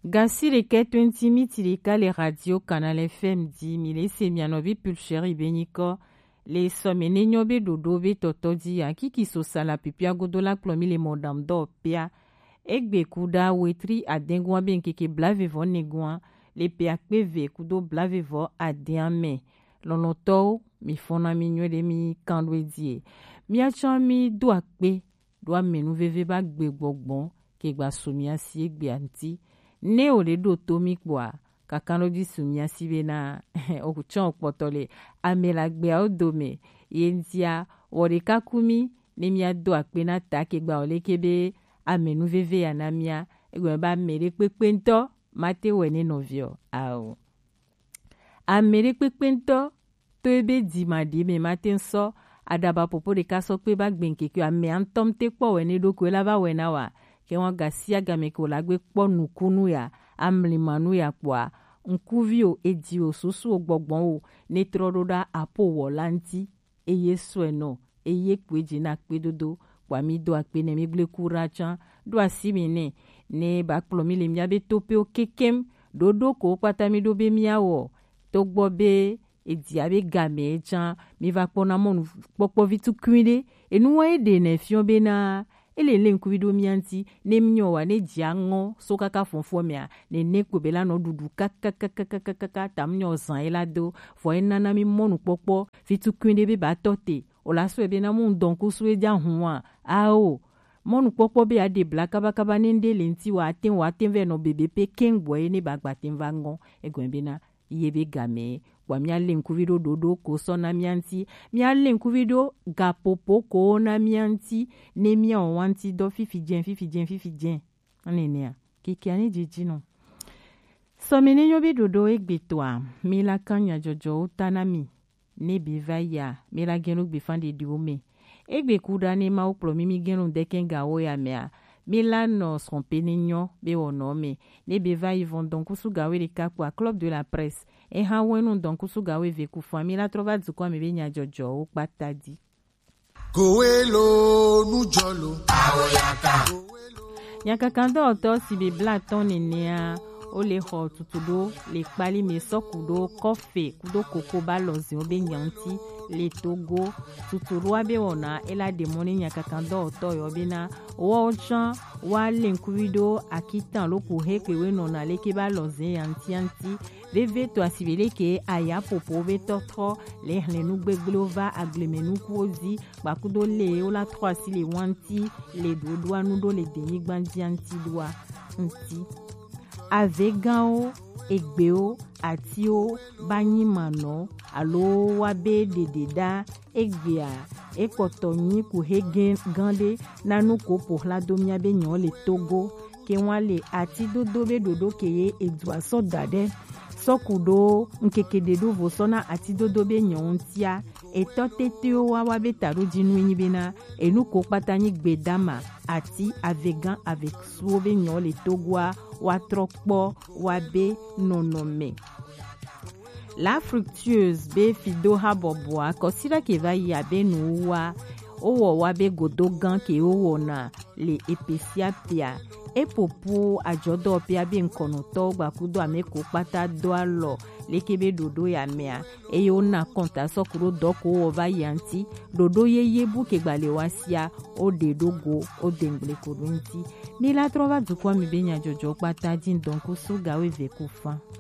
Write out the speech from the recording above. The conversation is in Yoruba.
Gasire ke 20 mitiri kale radio Canal FM di mile semianovi pulcheri beniko le somene nyobe dodobe totodi ya kiki sosala pipia godola plomi le modam do pia egbe kuda wetri adengwa benkeke blave vo negwa le pia peve kudo blave vo adeame lonoto mi fona mi nywede mi kandwe die mi achan mi do akpe do amenu veve ba gbe gbogbon ke gba somia si egbe anti ne o le do tomi kwa kakano di sumia sibe na okuchon okpotole amelagbe a odome yentia wore kakumi ne mia do akpe na ta ke gba ole kebe amenu veve ya na mia egbe ba mere pepento mate wene novio ao amere pepento to ebe di madi me mate nso adaba popo de kaso pe ba gbenkeke ame antom te po wene do ko la ba wena wa ke wọn gasia game ko la gbe po nukunu ya amlimanu ya kwa nkuvio edio susu ogbogbon o netrododa apo wolanti eye sueno eye kweji na kpedodo kwa mi do akpe ne mi gle kuracha do asimine ne ba plomi le mia be tope o kekem dodo ko pata mi do be miawo to gbo be edi abe game jan mi va pona mon popo vitu kwinde enu wa de ne fion be na ele nkubido mianti ne mnyo wa ne jiango so kaka fonfo mia ne nekobela no dudu kaka tamnyo zan elado fo enana mi monu popo fitu kwinde be batote o la so ebe na mun donku so eja hunwa ao monu popo be ade blaka bakaba nende lenti wa ten ve no bebe pe kengbo ne bagba ten vango egwenbe na yebe game kwa miale nkuvido dodo ko so na mianti miale nkuvido gapopo ko na mianti ne mia wanti do fifijen anenia kiki ani jijino so mene nyobe dodo egbetwa mila kanya jojo utanami ne bivaya mila genu gbefande diome egbe kuda ne ma oplo mimi genu dekenga o ya mea mila no sompenenyo be onome ne beva yvon donc sugawe de kakwa club de la presse e ha wenu donc sugawe veku famila trova dzukwa mebe nya jojo o patadi Goelo nujolo aoyaka nyaka kando oto si be blaton nenia o le ho tutudo le kpali me sokudo kofe kudo koko balozi obe nyanti le togo tuturua be wona ela demoni nyaka kando oto yobina wo chan wa lenkuvido akitan lo ku hekwe we nona leke balozi yanti veve to asivele ke aya popo be totro le nu gbeglova aglemenu kuozi bakudo le ola 3 si le wanti le dodwa nudo le demi gbandi anti doa nti avegao egbeo atio banyimano alo wabe dededa egbea ekotonyi ku hegen gande nanu ko pour la domia be nyon le Togo ke wale ati dodo be dodo keye edwa sodade sokudo nkekede do vosona ati dodo be nyon tia etoteteo wa be taru jinu nyibena enu ko patani gbedama ati avegan avec sobe nyon le Togoa wa trokpo wa be nonome la fructueuse be fido haboboa kosira ke va ya be nuwa owo wa be godogan ke owo na le epesia pia epopo ajodo pia be nkonoto gbakudo ameko pata do alo lekebe dodo ya mea eyo na konta sokuro doko ova yanti dodo yeye buke gbale wasia o de dogo o dengle korunti ni la trova dukwa mi benya jojo pata jin donku suga we veku fa